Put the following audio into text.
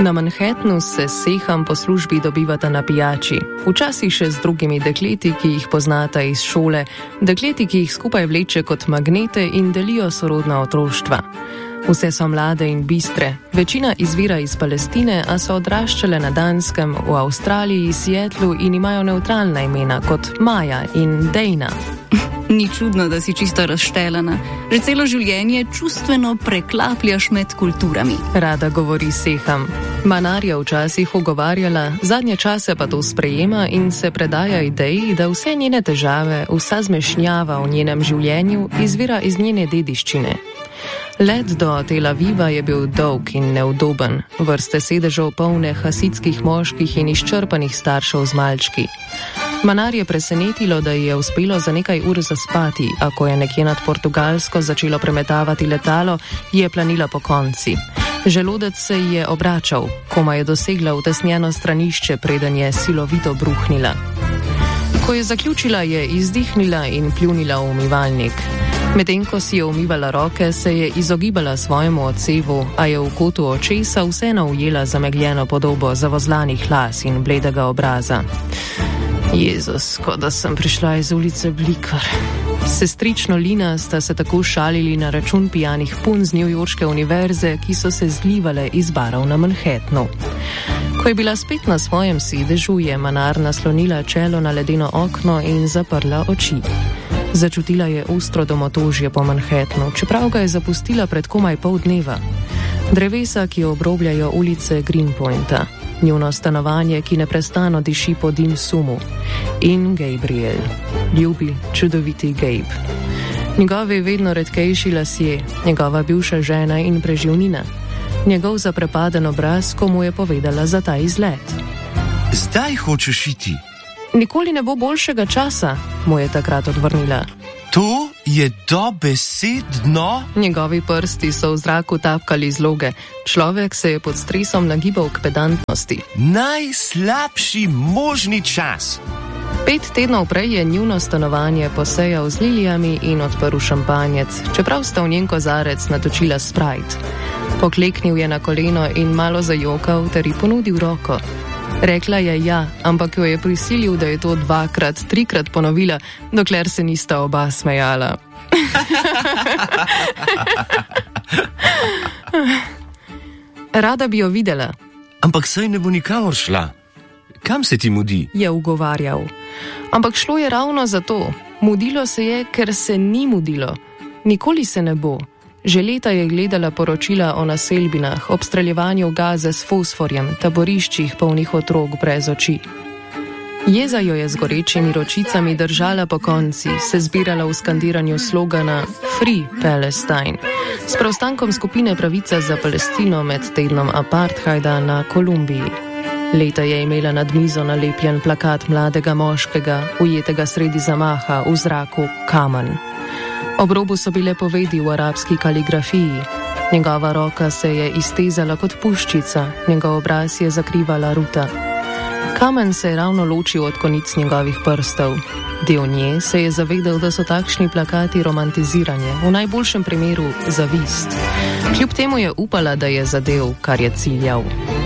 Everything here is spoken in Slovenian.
Na Manhattnu se s Seham po službi dobivata na pijači, včasih še z drugimi dekleti, ki jih poznata iz šole, dekleti, ki jih skupaj vleče kot magnete in delijo sorodna otroštva. Vse so mlade in bistre, večina izvira iz Palestine, a so odraščale na Danskem, v Avstraliji, Seattlu in imajo nevtralna imena kot Maja in Dejna. Ni čudno, da si čisto razštelana. Že celo življenje čustveno preklapljaš med kulturami. Rada govori Seham. Manar je včasih ugovarjala, zadnje čase pa to sprejema in se predaja ideji, da vse njene težave, vsa zmešnjava v njenem življenju izvira iz njene dediščine. Let do Tel Aviva je bil dolg in neudoben, vrste sedežev polne hasidskih moških in izčrpanih staršev z malčki. Manar je presenetilo, da ji je uspelo za nekaj ur zaspati, a ko je nekje nad Portugalsko začelo premetavati letalo, je planila po konci. Želodec se ji je obračal, komaj je dosegla utesnjeno stranišče, preden je silovito bruhnila. Ko je zaključila, je izdihnila in pljunila v umivalnik. Medtem ko si je umivala roke, se je izogibala svojemu odsevu, a je v kotu očesa vseeno ujela zamegljeno podobo zavozlanih las in bledega obraza. Jezus, kot da sem prišla iz ulice Blikar. Sestrično Lina sta se tako šalili na račun pijanih punc z newyorške univerze, ki so se zlivale iz barov na Manhattnu. Ko je bila spet na svojem sedežu, je Manar naslonila čelo na ledeno okno in zaprla oči. Začutila je ostro domotožje po Manhattnu, čeprav ga je zapustila pred komaj pol dneva. Drevesa, ki obrobljajo ulice Greenpointa, njuno stanovanje, ki neprestano diši po dim sumu, in Gabriel, ljubi, čudoviti Gabe. Njegovi vedno redkejši lasje, njegova bivša žena in preživnina, njegov zaprepaden obraz, ko mu je povedala za ta izlet. Zdaj hočeš iti? Nikoli ne bo boljšega časa, mu je takrat odvrnila. To je dobesedno? Njegovi prsti so v zraku tapkali zloge. Človek se je pod stresom nagibal k pedantnosti. Najslabši možni čas. 5 tednov prej je njuno stanovanje posejal z lilijami in odprl šampanjec, čeprav sta v njen kozarec natočila Sprite. Pokleknil je na koleno in malo zajokal ter ji ponudil roko. Rekla je ja, ampak jo je prisilil, da je to 2-krat, 3-krat ponovila, dokler se nista oba smejala. Rada bi jo videla. Ampak saj ne bo nikamor šla. Kam se ti mudi? Je ugovarjal. Ampak šlo je ravno za to. Mudilo se je, ker se ni mudilo. Nikoli se ne bo. Že leta je gledala poročila o naselbinah, obstreljevanju Gaze s fosforjem, taboriščih polnih otrok brez oči. Jeza jo je z gorečimi ročicami držala po konci, se zbirala v skandiranju slogana Free Palestine, s preostankom skupine Pravica za Palestino med tednom apartheida na Kolumbiji. Leta je imela nad mizo nalepljen plakat mladega moškega, ujetega sredi zamaha, v zraku kamen. Ob robu so bile povedi v arabski kaligrafiji. Njegova roka se je iztezala kot puščica, njegov obraz je zakrivala ruta. Kamen se je ravno ločil od konic njegovih prstov. Del nje se je zavedal, da so takšni plakati romantiziranje, v najboljšem primeru zavist. Kljub temu je upala, da je zadev, kar je ciljal.